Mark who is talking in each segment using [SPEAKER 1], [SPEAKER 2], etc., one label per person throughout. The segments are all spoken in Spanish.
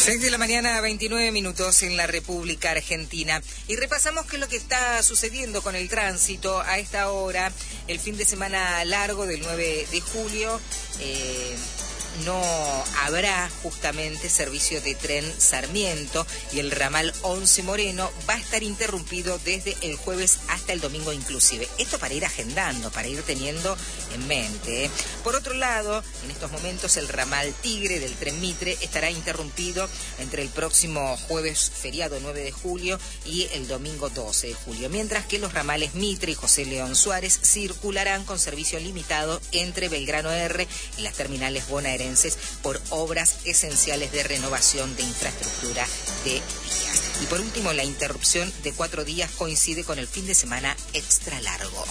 [SPEAKER 1] 6 de la mañana, 29 minutos en la República Argentina. Y repasamos qué es lo que está sucediendo con el tránsito a esta hora. El fin de semana largo del 9 de julio no habrá justamente servicio de tren Sarmiento y el ramal 11 Moreno va a estar interrumpido desde el jueves hasta el domingo inclusive. Esto para ir agendando, para ir teniendo en mente. Por otro lado, en estos momentos el ramal Tigre del tren Mitre estará interrumpido entre el próximo jueves feriado 9 de julio y el domingo 12 de julio, mientras que los ramales Mitre y José León Suárez circularán con servicio limitado entre Belgrano R y las terminales bonaerenses por obras esenciales de renovación de infraestructura de vías. Y por último, la interrupción de 4 días coincide con el fin de semana extra largo.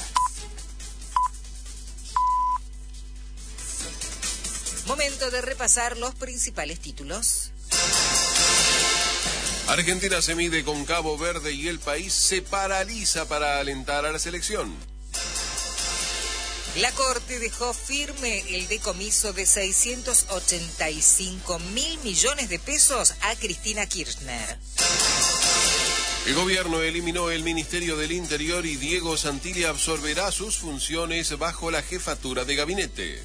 [SPEAKER 1] Momento de repasar los principales títulos.
[SPEAKER 2] Argentina se mide con Cabo Verde y el país se paraliza para alentar a la selección.
[SPEAKER 1] La Corte dejó firme el decomiso de 685 mil millones de pesos a Cristina Kirchner.
[SPEAKER 2] El gobierno eliminó el Ministerio del Interior y Diego Santilli absorberá sus funciones bajo la jefatura de gabinete.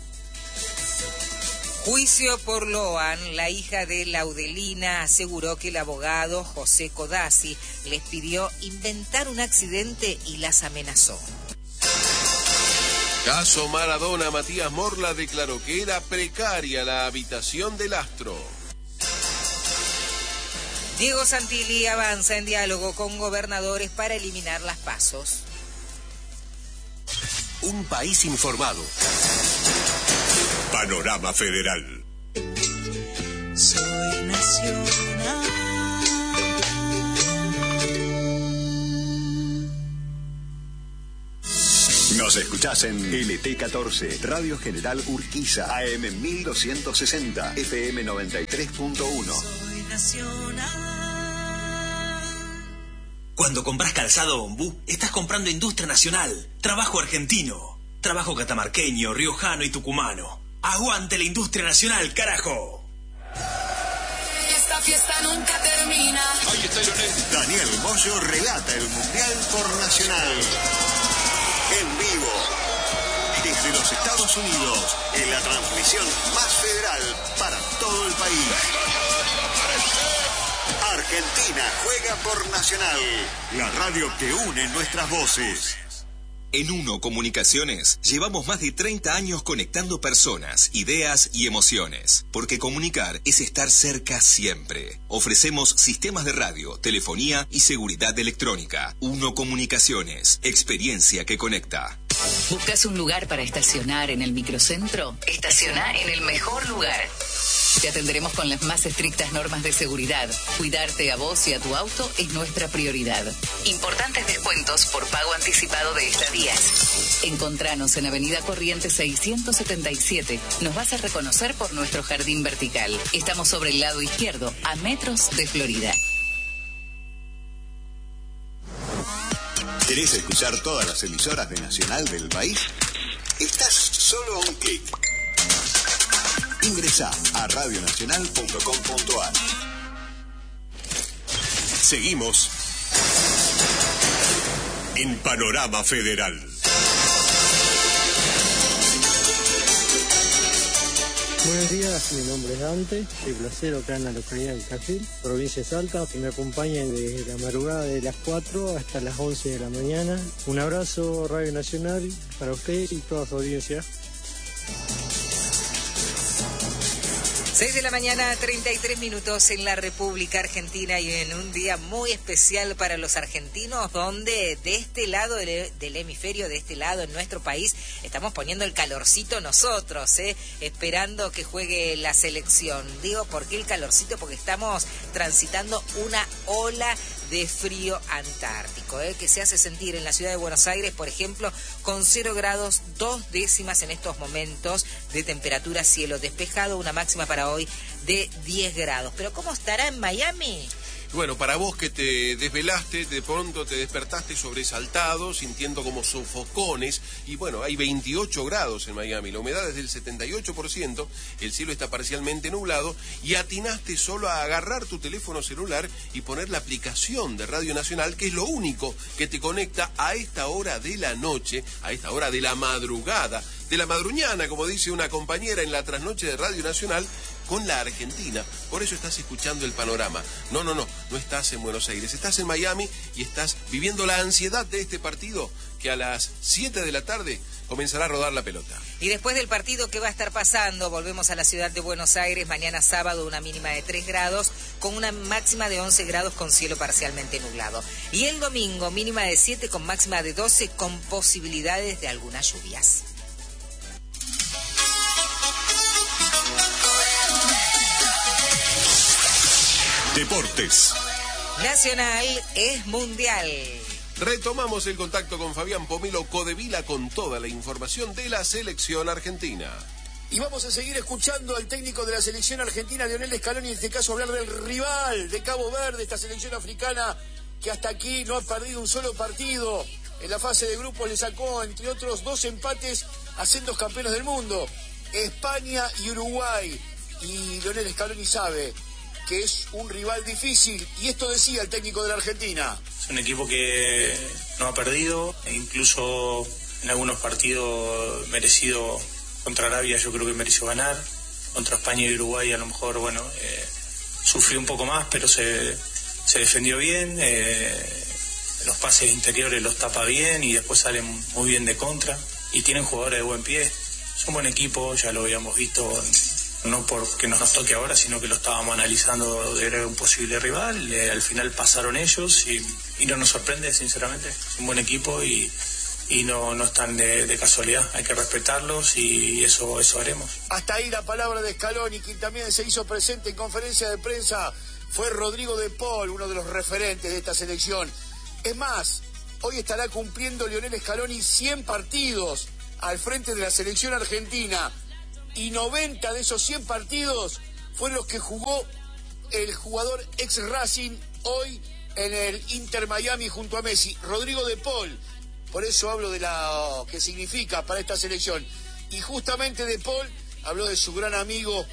[SPEAKER 1] Juicio por Loan. La hija de Laudelina aseguró que el abogado José Codazzi les pidió inventar un accidente y las amenazó.
[SPEAKER 2] Caso Maradona, Matías Morla declaró que era precaria la habitación del astro.
[SPEAKER 1] Diego Santilli avanza en diálogo con gobernadores para eliminar las PASOs.
[SPEAKER 3] Un país informado. Panorama Federal.
[SPEAKER 4] Soy nacional.
[SPEAKER 3] Nos escuchás en LT14, Radio General Urquiza, AM 1260, FM 93.1.
[SPEAKER 4] Soy nacional.
[SPEAKER 5] Cuando compras calzado Ombú, estás comprando industria nacional, trabajo argentino, trabajo catamarqueño, riojano y tucumano. ¡Aguante la industria nacional, carajo!
[SPEAKER 4] Esta fiesta nunca termina.
[SPEAKER 3] Ahí está Lionel. Daniel Moyo relata el Mundial por Nacional. En vivo, desde los Estados Unidos, en la transmisión más federal para todo el país. Argentina juega por Nacional, la radio que une nuestras voces.
[SPEAKER 6] En Uno Comunicaciones llevamos más de 30 años conectando personas, ideas y emociones, porque comunicar es estar cerca siempre. Ofrecemos sistemas de radio, telefonía y seguridad electrónica. Uno Comunicaciones, experiencia que conecta.
[SPEAKER 7] ¿Buscas un lugar para estacionar en el microcentro? Estaciona en el mejor lugar. Te atenderemos con las más estrictas normas de seguridad. Cuidarte a vos y a tu auto es nuestra prioridad. Importantes descuentos por pago anticipado de estadías. Encontranos en Avenida Corrientes 677. Nos vas a reconocer por nuestro jardín vertical. Estamos sobre el lado izquierdo, a metros de Florida.
[SPEAKER 3] ¿Querés escuchar todas las emisoras de Nacional del país? Estás solo a un clic. Ingresá a radionacional.com.ar. Seguimos en Panorama Federal.
[SPEAKER 8] Buenos días, mi nombre es Dante, soy placero acá en la localidad del Tafil, provincia de Salta, que me acompañan desde la madrugada de las 4 hasta las 11 de la mañana. Un abrazo, Radio Nacional, para usted y toda su audiencia.
[SPEAKER 1] 6 de la mañana, 33 minutos en la República Argentina y en un día muy especial para los argentinos, donde de este lado del hemisferio, de este lado en nuestro país, estamos poniendo el calorcito nosotros, esperando que juegue la selección. Digo, ¿por qué el calorcito? Porque estamos transitando una ola de frío antártico, que se hace sentir en la ciudad de Buenos Aires, por ejemplo, con 0 grados 2 décimas en estos momentos de temperatura, cielo despejado, una máxima para hoy de 10 grados. Pero ¿cómo estará en Miami?
[SPEAKER 2] Bueno, para vos que te desvelaste, de pronto te despertaste sobresaltado, sintiendo como sofocones, y bueno, hay 28 grados en Miami, la humedad es del 78%, el cielo está parcialmente nublado, y atinaste solo a agarrar tu teléfono celular y poner la aplicación de Radio Nacional, que es lo único que te conecta a esta hora de la noche, a esta hora de la madrugada, de la madruñana, como dice una compañera en la trasnoche de Radio Nacional, con la Argentina. Por eso estás escuchando el panorama. No estás en Buenos Aires, estás en Miami y estás viviendo la ansiedad de este partido que a las 7 de la tarde comenzará a rodar la pelota.
[SPEAKER 1] Y después del partido, ¿qué va a estar pasando? Volvemos a la ciudad de Buenos Aires, mañana sábado una mínima de 3 grados, con una máxima de 11 grados con cielo parcialmente nublado. Y el domingo, mínima de 7 con máxima de 12, con posibilidades de algunas lluvias.
[SPEAKER 3] Deportes.
[SPEAKER 1] Nacional es mundial.
[SPEAKER 2] Retomamos el contacto con Fabián Pomelo Codevila con toda la información de la selección argentina.
[SPEAKER 9] Y vamos a seguir escuchando al técnico de la selección argentina, Lionel Scaloni, en este caso hablar del rival de Cabo Verde, esta selección africana que hasta aquí no ha perdido un solo partido. En la fase de grupos le sacó, entre otros, 2 empates a sendos campeones del mundo, España y Uruguay. Y Lionel Scaloni sabe que es un rival difícil, y esto decía el técnico de la Argentina.
[SPEAKER 10] Es un equipo que no ha perdido, e incluso en algunos partidos merecido. Contra Arabia yo creo que mereció ganar, contra España y Uruguay a lo mejor, sufrió un poco más, pero se defendió bien, los pases interiores los tapa bien y después salen muy bien de contra, y tienen jugadores de buen pie. Es un buen equipo, ya lo habíamos visto, no porque nos toque ahora, sino que lo estábamos analizando, era un posible rival, al final pasaron ellos y no nos sorprende, sinceramente. Es un buen equipo y no están de casualidad, hay que respetarlos y eso haremos.
[SPEAKER 9] Hasta ahí la palabra de Scaloni. Quien también se hizo presente en conferencia de prensa fue Rodrigo de Paul, uno de los referentes de esta selección. Es más, hoy estará cumpliendo Lionel Scaloni 100 partidos al frente de la selección argentina, y 90 de esos 100 partidos fueron los que jugó el jugador ex Racing, hoy en el Inter Miami junto a Messi, Rodrigo de Paul. Por eso hablo de lo que significa para esta selección. Y justamente de Paul habló de su gran amigo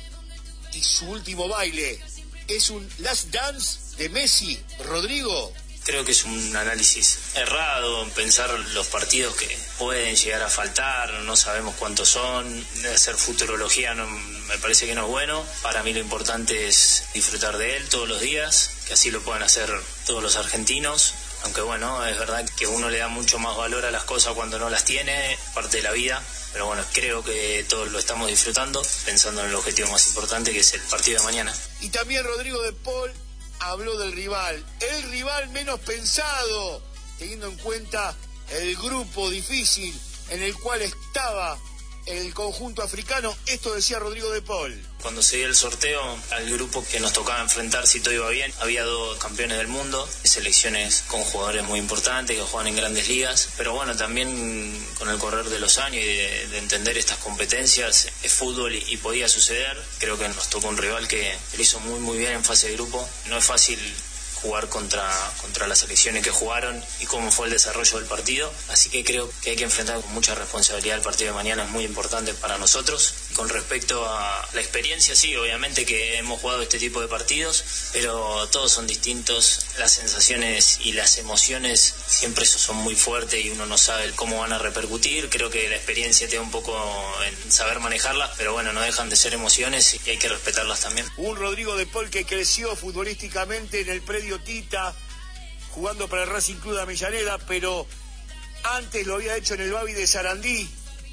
[SPEAKER 9] y su último baile. ¿Es un last dance de Messi, Rodrigo?
[SPEAKER 11] Creo que es un análisis errado pensar los partidos que pueden llegar a faltar, no sabemos cuántos son, hacer futurología me parece que no es bueno. Para mí lo importante es disfrutar de él todos los días, que así lo puedan hacer todos los argentinos, aunque es verdad que uno le da mucho más valor a las cosas cuando no las tiene, parte de la vida, pero creo que todos lo estamos disfrutando, pensando en el objetivo más importante, que es el partido de mañana.
[SPEAKER 9] Y también Rodrigo de Paul habló del rival, el rival menos pensado, teniendo en cuenta el grupo difícil en el cual estaba el conjunto africano. Esto decía Rodrigo de Paul.
[SPEAKER 11] Cuando se dio el sorteo al grupo que nos tocaba enfrentar, si todo iba bien, había 2 campeones del mundo, selecciones con jugadores muy importantes que juegan en grandes ligas, pero también con el correr de los años y de entender estas competencias, es fútbol y podía suceder. Creo que nos tocó un rival que lo hizo muy muy bien en fase de grupo. No es fácil jugar contra las selecciones que jugaron y cómo fue el desarrollo del partido, así que creo que hay que enfrentar con mucha responsabilidad el partido de mañana, es muy importante para nosotros. Con respecto a la experiencia, sí, obviamente que hemos jugado este tipo de partidos, pero todos son distintos, las sensaciones y las emociones siempre son muy fuertes y uno no sabe cómo van a repercutir. Creo que la experiencia te da un poco en saber manejarlas, pero no dejan de ser emociones y hay que respetarlas también.
[SPEAKER 9] Un Rodrigo de Paul que creció futbolísticamente en el predio Tita, jugando para el Racing Club de Avellaneda, pero antes lo había hecho en el Babi de Sarandí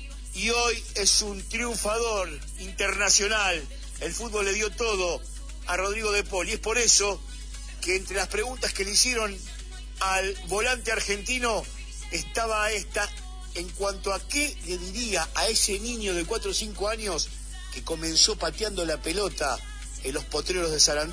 [SPEAKER 9] y hoy es un triunfador internacional. El fútbol le dio todo a Rodrigo de Paul y es por eso que entre las preguntas que le hicieron al volante argentino estaba esta, en cuanto a qué le diría a ese niño de 4 o 5 años que comenzó pateando la pelota en los potreros de Sarandí.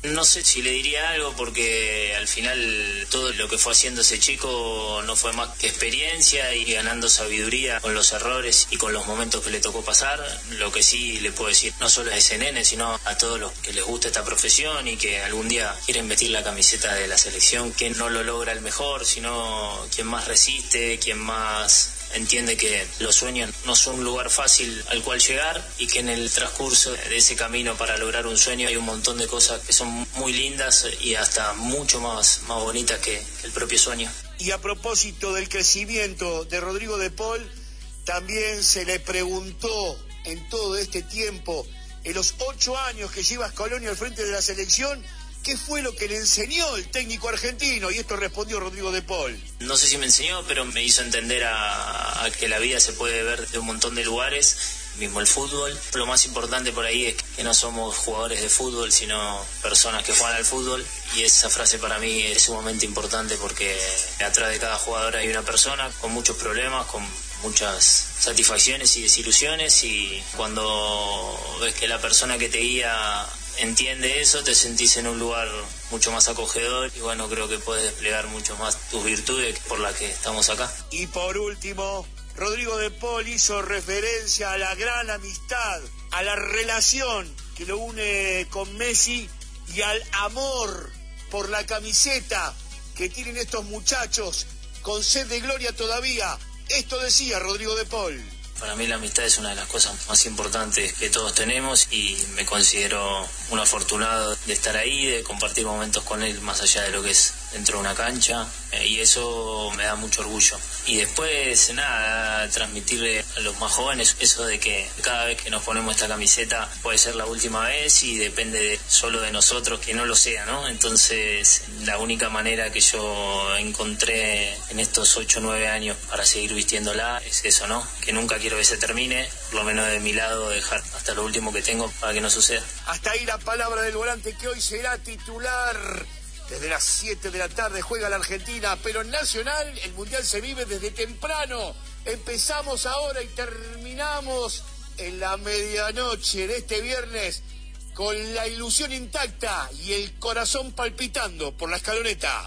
[SPEAKER 11] No sé si le diría algo porque al final todo lo que fue haciendo ese chico no fue más que experiencia y ganando sabiduría con los errores y con los momentos que le tocó pasar. Lo que sí le puedo decir, no solo a ese nene, sino a todos los que les gusta esta profesión y que algún día quieren vestir la camiseta de la selección, que no lo logra el mejor, sino quien más resiste, quien más entiende que los sueños no son un lugar fácil al cual llegar y que en el transcurso de ese camino para lograr un sueño hay un montón de cosas que son muy lindas y hasta mucho más bonitas que el propio sueño.
[SPEAKER 9] Y a propósito del crecimiento de Rodrigo de Paul, también se le preguntó en todo este tiempo, en los 8 años que lleva Scaloni al frente de la selección, ¿qué fue lo que le enseñó el técnico argentino? Y esto respondió Rodrigo de Paul.
[SPEAKER 11] No sé si me enseñó, pero me hizo entender a que la vida se puede ver de un montón de lugares, mismo el fútbol. Lo más importante por ahí es que no somos jugadores de fútbol, sino personas que juegan al fútbol. Y esa frase para mí es sumamente importante porque atrás de cada jugador hay una persona con muchos problemas, con muchas satisfacciones y desilusiones, y cuando ves que la persona que te guía entiende eso, te sentís en un lugar mucho más acogedor y bueno, creo que puedes desplegar mucho más tus virtudes por las que estamos acá.
[SPEAKER 9] Y por último, Rodrigo de Paul hizo referencia a la gran amistad, a la relación que lo une con Messi y al amor por la camiseta que tienen estos muchachos con sed de gloria todavía. Esto decía Rodrigo de Paul.
[SPEAKER 11] Para mí la amistad es una de las cosas más importantes que todos tenemos y me considero un afortunado de estar ahí, de compartir momentos con él más allá de lo que es dentro de una cancha, y eso me da mucho orgullo. Y después, nada, transmitirle a los más jóvenes eso de que cada vez que nos ponemos esta camiseta puede ser la última vez y depende solo de nosotros que no lo sea, ¿no? Entonces, la única manera que yo encontré en estos 8 o 9 años para seguir vistiéndola es eso, ¿no? Que nunca quiero que se termine, por lo menos de mi lado, dejar hasta lo último que tengo para que no suceda.
[SPEAKER 9] Hasta ahí la palabra del volante que hoy será titular. Desde las 7 de la tarde juega la Argentina, pero en Nacional el Mundial se vive desde temprano. Empezamos ahora y terminamos en la medianoche de este viernes con la ilusión intacta y el corazón palpitando por la escaloneta.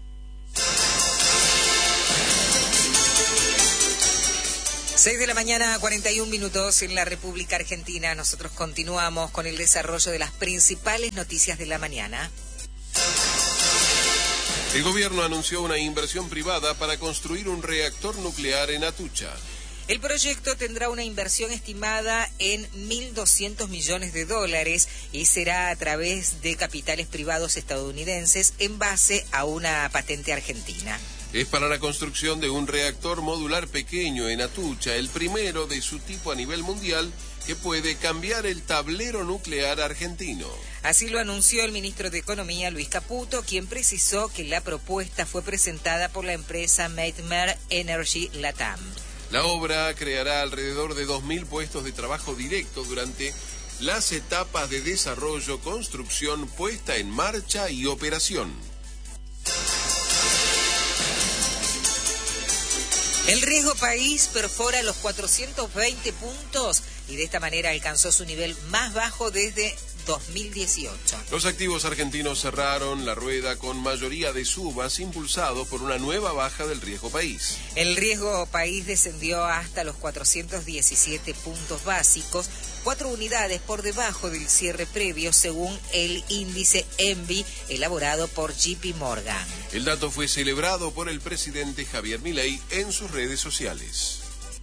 [SPEAKER 1] Seis de la mañana, 41 minutos en la República Argentina. Nosotros continuamos con el desarrollo de las principales noticias de la mañana.
[SPEAKER 2] El gobierno anunció una inversión privada para construir un reactor nuclear en Atucha.
[SPEAKER 1] El proyecto tendrá una inversión estimada en $1.200 millones y será a través de capitales privados estadounidenses en base a una patente argentina.
[SPEAKER 2] Es para la construcción de un reactor modular pequeño en Atucha, el primero de su tipo a nivel mundial, que puede cambiar el tablero nuclear argentino.
[SPEAKER 1] Así lo anunció el ministro de Economía, Luis Caputo, quien precisó que la propuesta fue presentada por la empresa Maitmer Energy Latam.
[SPEAKER 2] La obra creará alrededor de 2.000 puestos de trabajo directo durante las etapas de desarrollo, construcción, puesta en marcha y operación.
[SPEAKER 1] El riesgo país perfora los 420 puntos y de esta manera alcanzó su nivel más bajo desde 2018.
[SPEAKER 2] Los activos argentinos cerraron la rueda con mayoría de subas, impulsados por una nueva baja del riesgo país.
[SPEAKER 1] El riesgo país descendió hasta los 417 puntos básicos, 4 unidades por debajo del cierre previo, según el índice ENVI elaborado por JP Morgan.
[SPEAKER 2] El dato fue celebrado por el presidente Javier Milei en sus redes sociales.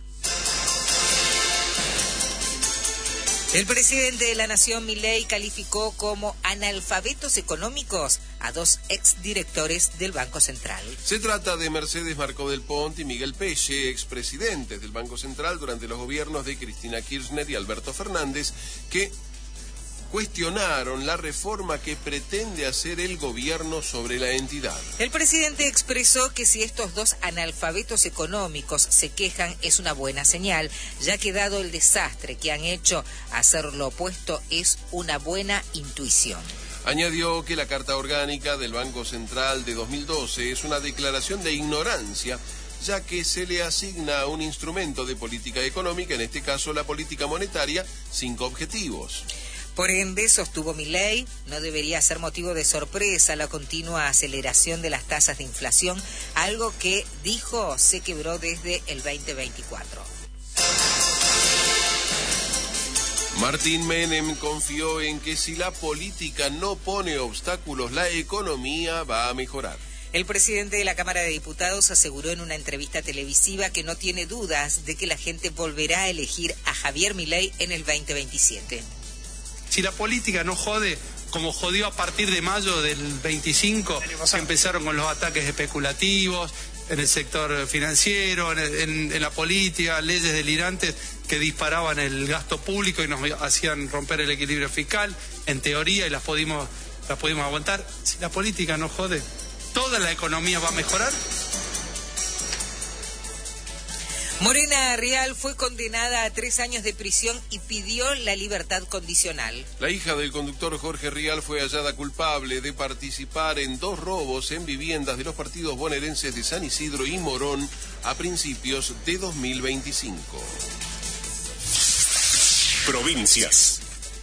[SPEAKER 1] El presidente de la Nación, Milei, calificó como analfabetos económicos a 2 exdirectores del Banco Central.
[SPEAKER 2] Se trata de Mercedes Marcó del Pont y Miguel Pelle, expresidentes del Banco Central durante los gobiernos de Cristina Kirchner y Alberto Fernández, que cuestionaron la reforma que pretende hacer el gobierno sobre la entidad.
[SPEAKER 1] El presidente expresó que si estos 2 analfabetos económicos se quejan es una buena señal, ya que dado el desastre que han hecho, hacer lo opuesto es una buena intuición.
[SPEAKER 2] Añadió que la Carta Orgánica del Banco Central de 2012 es una declaración de ignorancia, ya que se le asigna un instrumento de política económica, en este caso la política monetaria, 5 objetivos.
[SPEAKER 1] Por ende, sostuvo Milei, no debería ser motivo de sorpresa la continua aceleración de las tasas de inflación, algo que, dijo, se quebró desde el 2024.
[SPEAKER 2] Martín Menem confió en que si la política no pone obstáculos, la economía va a mejorar.
[SPEAKER 1] El presidente de la Cámara de Diputados aseguró en una entrevista televisiva que no tiene dudas de que la gente volverá a elegir a Javier Milei en el 2027.
[SPEAKER 12] Si la política no jode, como jodió a partir de mayo del 25, que empezaron con los ataques especulativos en el sector financiero, en la política, leyes delirantes que disparaban el gasto público y nos hacían romper el equilibrio fiscal, en teoría, y las pudimos aguantar. Si la política no jode, ¿toda la economía va a mejorar?
[SPEAKER 1] Morena Rial fue condenada a 3 años de prisión y pidió la libertad condicional.
[SPEAKER 2] La hija del conductor Jorge Rial fue hallada culpable de participar en 2 robos en viviendas de los partidos bonaerenses de San Isidro y Morón a principios de 2025.
[SPEAKER 3] Provincias.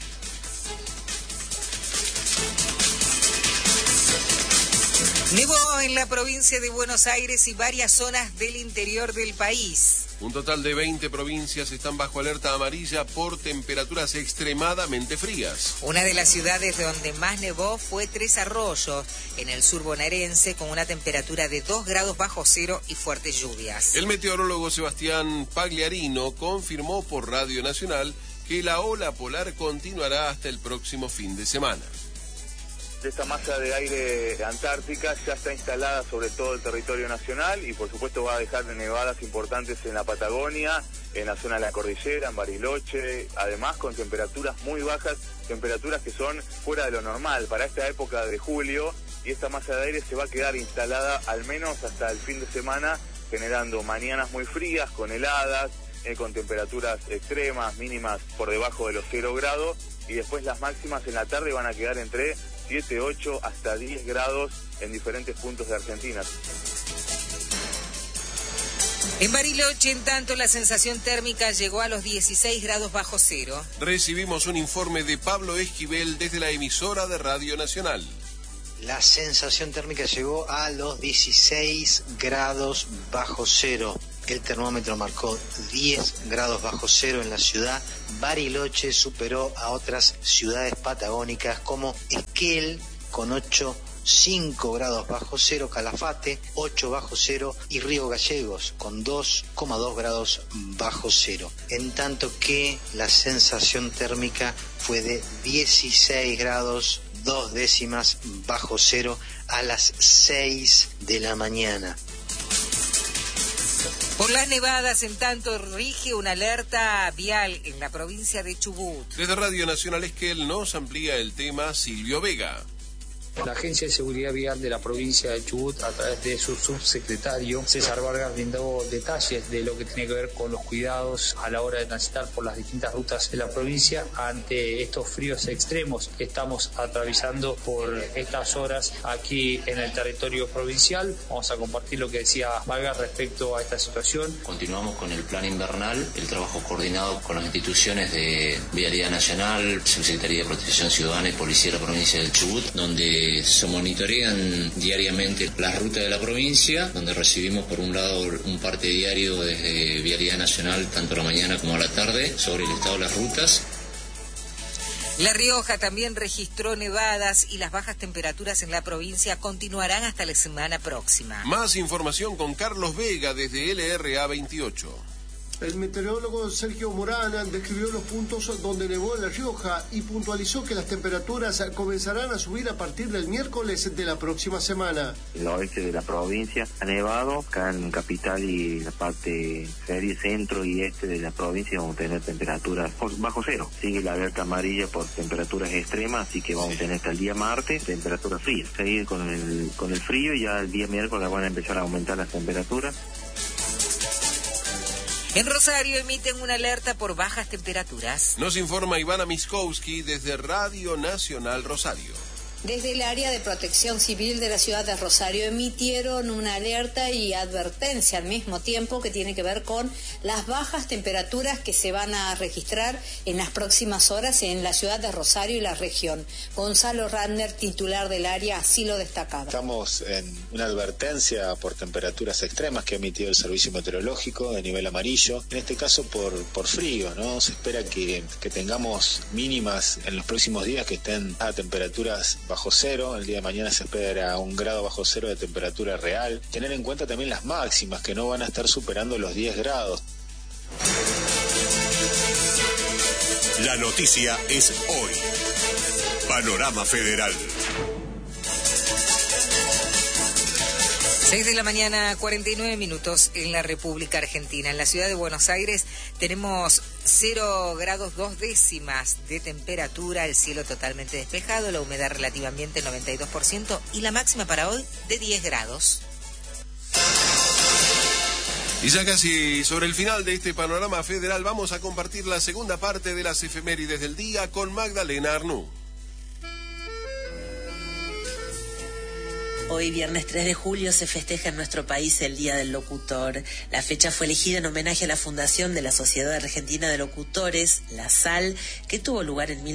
[SPEAKER 1] Nevó en la provincia de Buenos Aires y varias zonas del interior del país.
[SPEAKER 2] Un total de 20 provincias están bajo alerta amarilla por temperaturas extremadamente frías.
[SPEAKER 1] Una de las ciudades donde más nevó fue Tres Arroyos, en el sur bonaerense, con una temperatura de 2 grados bajo cero y fuertes lluvias.
[SPEAKER 2] El meteorólogo Sebastián Pagliarino confirmó por Radio Nacional que la ola polar continuará hasta el próximo fin de semana.
[SPEAKER 13] Esta masa de aire antártica ya está instalada sobre todo el territorio nacional y por supuesto va a dejar nevadas importantes en la Patagonia, en la zona de la cordillera, en Bariloche, además con temperaturas muy bajas, temperaturas que son fuera de lo normal para esta época de julio, y esta masa de aire se va a quedar instalada al menos hasta el fin de semana, generando mañanas muy frías, con heladas, con temperaturas extremas, mínimas por debajo de los 0 grados, y después las máximas en la tarde van a quedar entre 7, 8 hasta 10 grados en diferentes puntos de Argentina.
[SPEAKER 1] En Bariloche, en tanto, la sensación térmica llegó a los 16 grados bajo cero.
[SPEAKER 2] Recibimos un informe de Pablo Esquivel desde la emisora de Radio Nacional.
[SPEAKER 14] La sensación térmica llegó a los 16 grados bajo cero. El termómetro marcó 10 grados bajo cero en la ciudad. Bariloche superó a otras ciudades patagónicas como Esquel con 5 grados bajo cero, Calafate 8 bajo cero y Río Gallegos con 2,2 grados bajo cero. En tanto que la sensación térmica fue de 16 grados 2 décimas bajo cero a las 6 de la mañana.
[SPEAKER 1] Por las nevadas, en tanto, rige una alerta vial en la provincia de Chubut.
[SPEAKER 2] Desde Radio Nacional Esquel nos amplía el tema Silvio Vega.
[SPEAKER 15] La Agencia de Seguridad Vial de la provincia de Chubut, a través de su subsecretario César Vargas, brindó detalles de lo que tiene que ver con los cuidados a la hora de transitar por las distintas rutas de la provincia ante estos fríos extremos que estamos atravesando por estas horas aquí en el territorio provincial. Vamos a compartir lo que decía Vargas respecto a esta situación.
[SPEAKER 16] Continuamos con el plan invernal, el trabajo coordinado con las instituciones de Vialidad Nacional, Subsecretaría de Protección Ciudadana y Policía de la provincia del Chubut, donde se monitorean diariamente las rutas de la provincia, donde recibimos por un lado un parte diario desde Vialidad Nacional, tanto a la mañana como a la tarde, sobre el estado de las rutas.
[SPEAKER 1] La Rioja también registró nevadas y las bajas temperaturas en la provincia continuarán hasta la semana próxima.
[SPEAKER 2] Más información con Carlos Vega desde LRA 28.
[SPEAKER 17] El meteorólogo Sergio Morán describió los puntos donde nevó en La Rioja y puntualizó que las temperaturas comenzarán a subir a partir del miércoles de la próxima semana.
[SPEAKER 18] El oeste de la provincia ha nevado, acá en Capital y la parte centro y este de la provincia vamos a tener temperaturas bajo cero. Sigue la alerta amarilla por temperaturas extremas, así que vamos a tener hasta el día martes temperaturas frías. Seguir con el frío y ya el día miércoles van a empezar a aumentar las temperaturas.
[SPEAKER 1] En Rosario emiten una alerta por bajas temperaturas.
[SPEAKER 2] Nos informa Ivana Miskowski desde Radio Nacional Rosario.
[SPEAKER 19] Desde el área de protección civil de la ciudad de Rosario emitieron una alerta y advertencia al mismo tiempo que tiene que ver con las bajas temperaturas que se van a registrar en las próximas horas en la ciudad de Rosario y la región. Gonzalo Radner, titular del área, así lo destacaba.
[SPEAKER 20] Estamos en una advertencia por temperaturas extremas que ha emitido el Servicio Meteorológico de nivel amarillo, en este caso por frío, ¿no? Se espera que tengamos mínimas en los próximos días que estén a temperaturas bajo cero. El día de mañana se espera 1 grado bajo cero de temperatura real. Tener en cuenta también las máximas que no van a estar superando los 10 grados.
[SPEAKER 3] La noticia es hoy. Panorama Federal.
[SPEAKER 1] 6 de la mañana, 49 minutos en la República Argentina. En la ciudad de Buenos Aires tenemos 0 grados 2 décimas de temperatura, el cielo totalmente despejado, la humedad relativamente 92% y la máxima para hoy de 10 grados.
[SPEAKER 2] Y ya casi sobre el final de este panorama federal vamos a compartir la segunda parte de las efemérides del día con Magdalena Arnú.
[SPEAKER 21] Hoy, viernes 3 de julio, se festeja en nuestro país el Día del Locutor. La fecha fue elegida en homenaje a la fundación de la Sociedad Argentina de Locutores, la SAL, que tuvo lugar en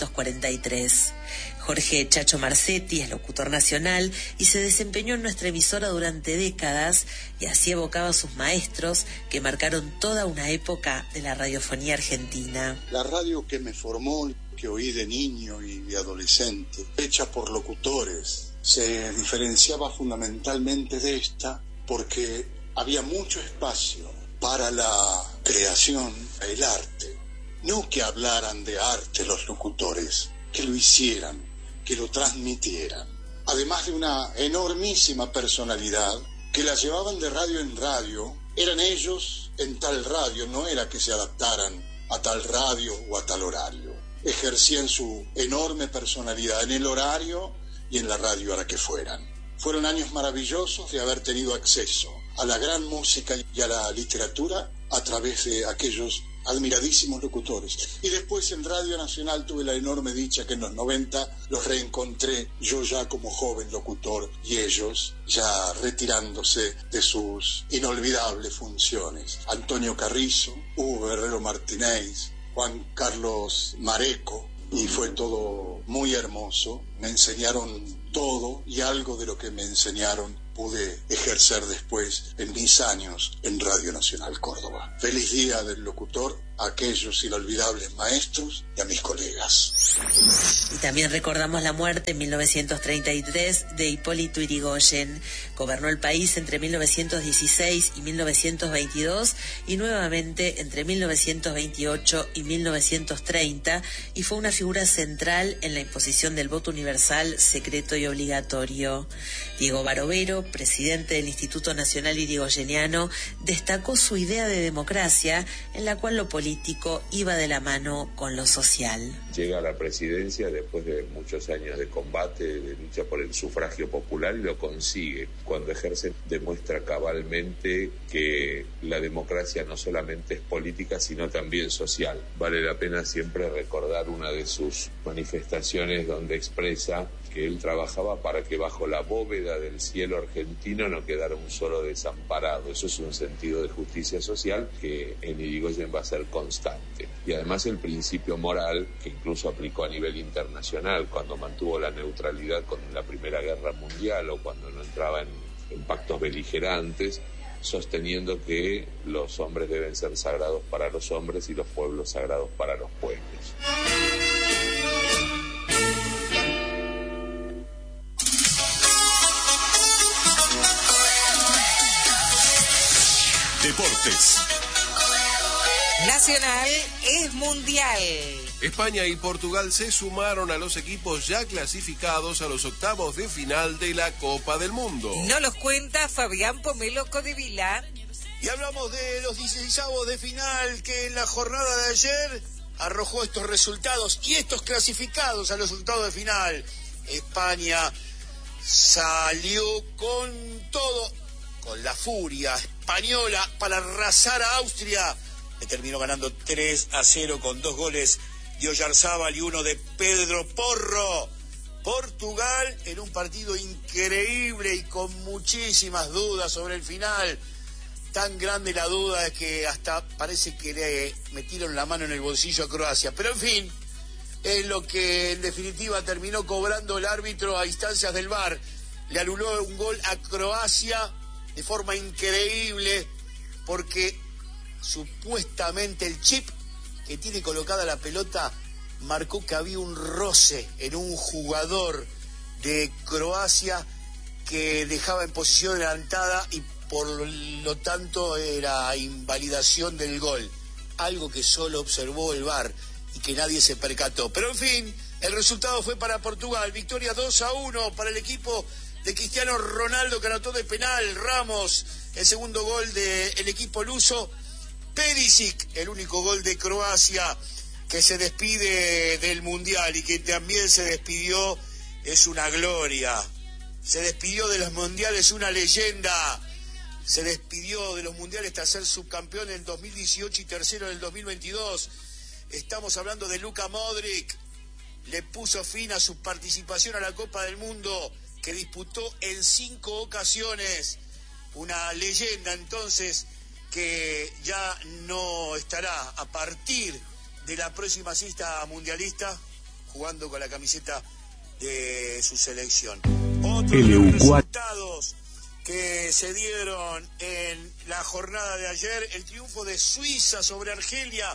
[SPEAKER 21] 1943. Jorge Chacho Marcetti es locutor nacional y se desempeñó en nuestra emisora durante décadas y así evocaba a sus maestros que marcaron toda una época de la radiofonía argentina.
[SPEAKER 22] La radio que me formó, que oí de niño y de adolescente, hecha por locutores, se diferenciaba fundamentalmente de esta porque había mucho espacio para la creación, el arte. No que hablaran de arte los locutores, que lo hicieran, que lo transmitieran. Además de una enormísima personalidad que la llevaban de radio en radio, eran ellos en tal radio, no era que se adaptaran a tal radio o a tal horario. Ejercían su enorme personalidad en el horario y en la radio a la que fueran. Fueron años maravillosos de haber tenido acceso a la gran música y a la literatura a través de aquellos admiradísimos locutores. Y después en Radio Nacional tuve la enorme dicha que en los 90 los reencontré, yo ya como joven locutor y ellos ya retirándose de sus inolvidables funciones. Antonio Carrizo, Hugo Guerrero Martínez, Juan Carlos Mareco, y fue todo muy hermoso. Me enseñaron todo y algo de lo que me enseñaron pude ejercer después en mis años en Radio Nacional Córdoba. Feliz Día del Locutor a aquellos inolvidables maestros y a mis colegas.
[SPEAKER 21] Y también recordamos la muerte en 1933 de Hipólito Yrigoyen. Gobernó el país entre 1916 y 1922 y nuevamente entre 1928 y 1930 y fue una figura central en la imposición del voto universal, secreto y obligatorio. Diego Barovero, presidente del Instituto Nacional Irigoyeniano, destacó su idea de democracia en la cual lo político iba de la mano con lo social.
[SPEAKER 23] Llega a la presidencia después de muchos años de combate, de lucha por el sufragio popular y lo consigue. Cuando ejerce demuestra cabalmente que la democracia no solamente es política sino también social. Vale la pena siempre recordar una de sus manifestaciones donde expresa que él trabajaba para que bajo la bóveda del cielo argentino no quedara un solo desamparado. Eso es un sentido de justicia social que en Irigoyen va a ser constante. Y además el principio moral que incluso aplicó a nivel internacional cuando mantuvo la neutralidad con la Primera Guerra Mundial o cuando no entraba en pactos beligerantes, sosteniendo que los hombres deben ser sagrados para los hombres y los pueblos sagrados para los pueblos.
[SPEAKER 3] Deportes.
[SPEAKER 1] Nacional es mundial.
[SPEAKER 2] España y Portugal se sumaron a los equipos ya clasificados a los octavos de final de la Copa del Mundo.
[SPEAKER 1] Nos los cuenta Fabián Pomelo Codevila.
[SPEAKER 9] Y hablamos de los 16avos de final que en la jornada de ayer arrojó estos resultados y estos clasificados a los octavos de final. España salió con todo, con la furia española para arrasar a Austria. Le terminó ganando 3-0 con 2 goles de Oyarzábal y uno de Pedro Porro. Portugal en un partido increíble y con muchísimas dudas sobre el final. Tan grande la duda es que hasta parece que le metieron la mano en el bolsillo a Croacia. Pero en fin, es lo que en definitiva terminó cobrando el árbitro a instancias del VAR. Le anuló un gol a Croacia de forma increíble porque supuestamente el chip que tiene colocada la pelota marcó que había un roce en un jugador de Croacia que dejaba en posición adelantada y por lo tanto era invalidación del gol, algo que solo observó el VAR y que nadie se percató. Pero en fin, el resultado fue para Portugal, victoria 2-1 para el equipo de Cristiano Ronaldo, que anotó de penal. Ramos, el segundo gol del equipo luso. Perisic, el único gol de Croacia, que se despide del Mundial y que también se despidió, es una gloria. Se despidió de los Mundiales una leyenda. Se despidió de los Mundiales tras ser subcampeón en 2018 y tercero en el 2022. Estamos hablando de Luka Modric. Le puso fin a su participación a la Copa del Mundo, que disputó en 5 ocasiones. Una leyenda entonces que ya no estará a partir de la próxima cita mundialista jugando con la camiseta de su selección. Otros de los resultados que se dieron en la jornada de ayer: el triunfo de Suiza sobre Argelia,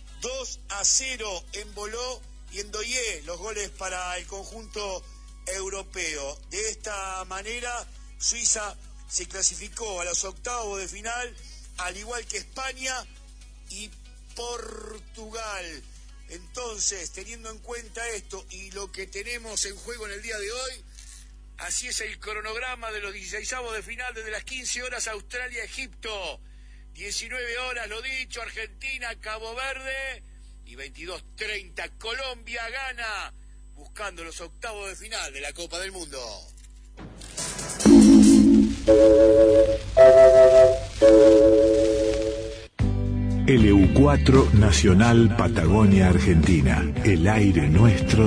[SPEAKER 9] 2-0 en Boló y en Doyé, los goles para el conjunto europeo. De esta manera, Suiza se clasificó a los octavos de final, al igual que España y Portugal. Entonces, teniendo en cuenta esto y lo que tenemos en juego en el día de hoy, así es el cronograma de los 16avos de final. Desde las 15 horas Australia-Egipto, 19 horas, lo dicho, Argentina-Cabo Verde, y 22:30 Colombia-Ghana, buscando los octavos de final de la Copa del Mundo.
[SPEAKER 4] LU4 Nacional Patagonia Argentina, el aire nuestro.